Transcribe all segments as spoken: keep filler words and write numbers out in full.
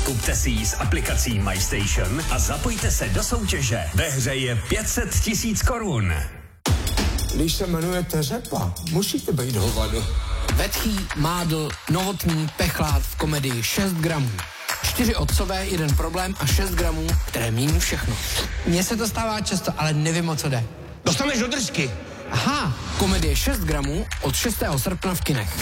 Kupte si ji s aplikací MyStation a zapojte se do soutěže. Ve hře je pět set tisíc korun. Když se jmenujete Řepa, musíte být hovado. Vetchý, Mádl, Novotný, Pechlát v komedii šest gramů. Čtyři otcové, jeden problém a šest gramů, které míní všechno. Mně se to stává často, ale nevím, o co jde. Dostaneš do držky. Aha, komedie šest gramů od šestého srpna v kinech.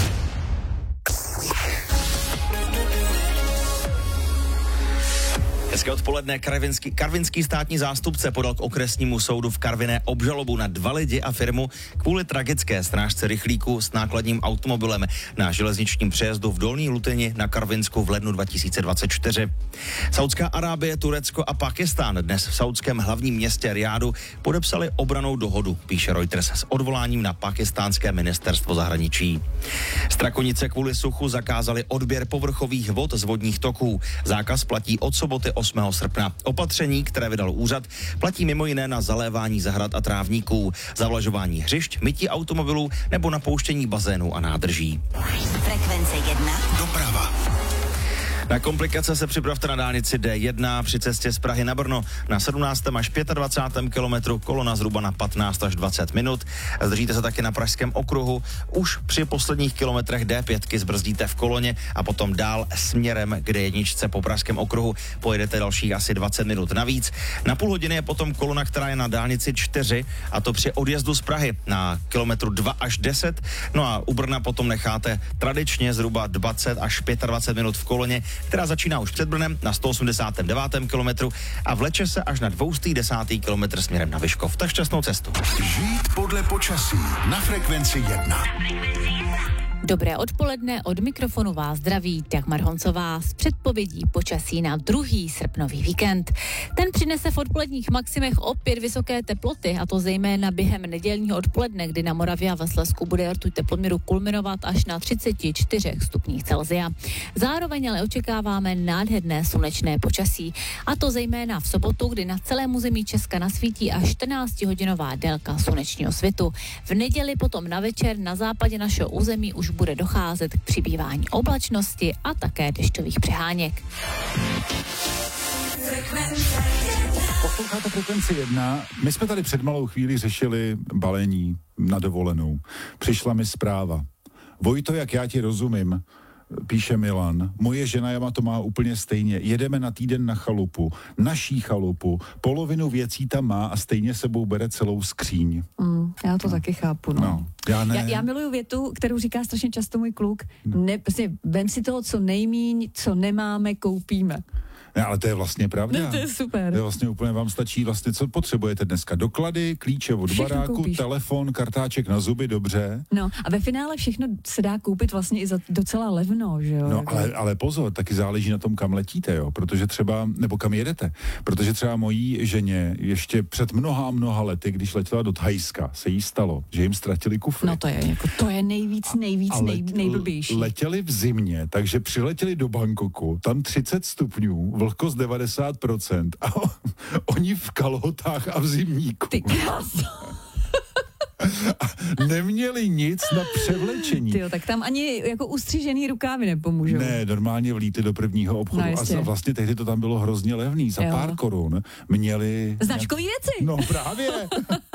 Hezké odpoledne. Karvinský, karvinský státní zástupce podal k okresnímu soudu v Karviné obžalobu na dva lidi a firmu kvůli tragické srážce rychlíku s nákladním automobilem na železničním přejezdu v Dolní Luteni na Karvinsku v lednu dva tisíce dvacet čtyři. Saudská Arábie, Turecko a Pákistán dnes v saudském hlavním městě Riádu podepsali obrannou dohodu, píše Reuters, s odvoláním na pákistánské ministerstvo zahraničí. Strakonice kvůli suchu zakázali odběr povrchových vod z vodních toků. Zákaz platí od soboty osmého srpna. Opatření, které vydal úřad, platí mimo jiné na zalévání zahrad a trávníků, zavlažování hřišť, mytí automobilů nebo napouštění bazénů a nádrží. Frekvence jedna. Doprava. Na komplikace se připravte na dálnici D jedna při cestě z Prahy na Brno na sedmnáctém až dvacátém pátém kilometru, kolona zhruba na patnáct až dvacet minut. Zdržíte se taky na Pražském okruhu. Už při posledních kilometrech D pět zbrzdíte v koloně a potom dál směrem k D jedna po Pražském okruhu pojedete dalších asi dvacet minut navíc. Na půl hodiny je potom kolona, která je na dálnici čtyři, a to při odjezdu z Prahy na kilometru dva až deset. No a u Brna potom necháte tradičně zhruba dvacet až dvacet pět minut v koloně, která začíná už před Brnem na sto osmdesátém devátém kilometru a vleče se až na dvě stě desátý kilometr směrem na Vyškov. Tak šťastnou cestu. Žít podle počasí na Frekvenci jedna. Dobré odpoledne, od mikrofonu vás zdraví Dagmar Honcová s předpovědí počasí na druhý srpnový víkend. Ten přinese v odpoledních maximech opět vysoké teploty, a to zejména během nedělního odpoledne, kdy na Moravě a ve Slezsku bude rtuť teplomíru kulminovat až na třicet čtyři stupních Celsia. Zároveň ale očekáváme nádherné slunečné počasí, a to zejména v sobotu, kdy na celém území Česka nasvítí až čtrnáctihodinová délka slunečního svitu. V neděli potom na večer na západě našeho území už bude docházet k přibývání oblačnosti a také dešťových přeháněk. Posloucháte Frekvenci jedna. My jsme tady před malou chvíli řešili balení na dovolenou. Přišla mi zpráva. Vojto, jak já ti rozumím, píše Milan, moje žena Jama to má úplně stejně. Jedeme na týden na chalupu, naší chalupu, polovinu věcí tam má a stejně sebou bere celou skříň. Mm, já to no. taky chápu, no. no já, ne. já, já miluju větu, kterou říká strašně často můj kluk. Ne, prostě vem si toho, co nejmíň, co nemáme, koupíme. Ne, ale to je vlastně pravda. No, to je super. To je vlastně úplně, vám stačí vlastně, co potřebujete dneska. Doklady, klíče od všechno baráku, koupíš. Telefon, kartáček na zuby, dobře. No a ve finále všechno se dá koupit vlastně i za docela levno, že jo? No ale, ale pozor, taky záleží na tom, kam letíte, jo, protože třeba, nebo kam jedete, protože třeba mojí ženě ještě před mnoha mnoha lety, když letěla do Thajska, se jí stalo, že jim ztratili kufry. No to je jako, to je nejvíc, nejvíc, a, nej, nejblbější. Letěli v zimě, takže přiletěli do Bangkoku, tam třicet stupňů, vlhkost devadesát procent a oni v kalhotách a v zimníku. Ty kráso. A neměli nic na převlečení. Tyjo, tak tam ani jako ustřižený rukávy nepomůžou. Ne, normálně vlíty do prvního obchodu. No, a za, vlastně tehdy to tam bylo hrozně levný. Za jo. pár korun měli... Značkový věci. No právě.